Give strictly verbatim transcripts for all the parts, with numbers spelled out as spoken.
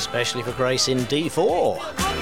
especially for Grace in D four.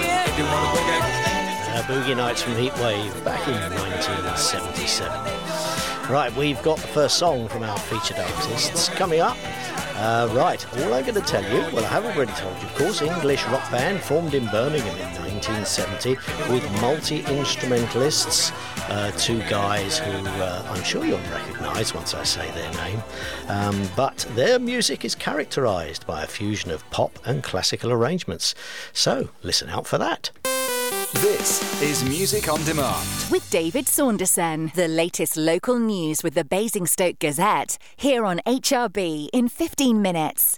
Uh, Boogie Nights from Heatwave back in nineteen seventy-seven. Right, we've got the first song from our featured artists coming up. Uh, right, all I'm going to tell you, well, I have already told you, of course, English rock band formed in Birmingham in nineteen seventy with multi-instrumentalists, uh, two guys who uh, I'm sure you'll recognise once I say their name. Um, but their music is characterised by a fusion of pop and classical arrangements. So, listen out for that. This is Music on Demand. With David Saunderson, the latest local news with the Basingstoke Gazette, here on H R B in fifteen minutes.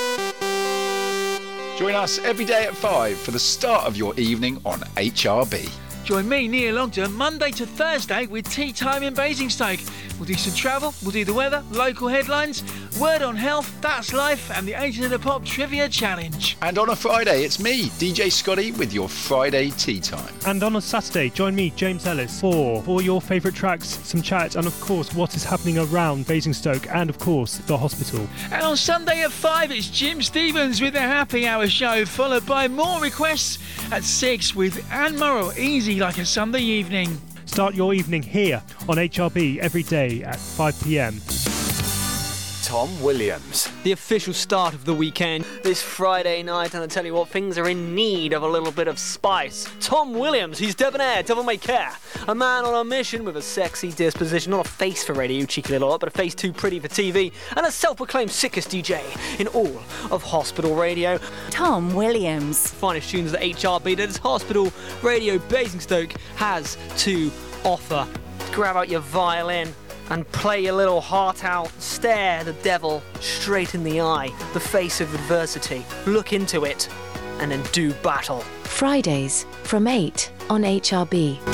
Join us every day at five for the start of your evening on H R B. Join me, Neil Ogden, Monday to Thursday with Tea Time in Basingstoke. We'll do some travel, we'll do the weather, local headlines, word on health, that's life, and the Agent of the Pop Trivia Challenge. And on a Friday, it's me, D J Scotty, with your Friday Tea Time. And on a Saturday, join me, James Ellis, for all your favourite tracks, some chat, and of course, what is happening around Basingstoke, and of course, the hospital. And on Sunday at five, it's Jim Stevens with the Happy Hour show, followed by more requests at six with Anne Morrow, Easy Like a Sunday Evening. Start your evening here on H R B every day at five p.m. Tom Williams. The official start of the weekend this Friday night, and I tell you what, things are in need of a little bit of spice. Tom Williams, he's debonair, devil may care. A man on a mission with a sexy disposition, not a face for radio, you cheeky little lot, but a face too pretty for T V, and a self-proclaimed sickest D J in all of hospital radio. Tom Williams. Finest tunes that H R B, that is Hospital Radio Basingstoke, has to offer. Grab out your violin and play your little heart out. Stare the devil straight in the eye, the face of adversity. Look into it, and then do battle. Fridays from eight on H R B.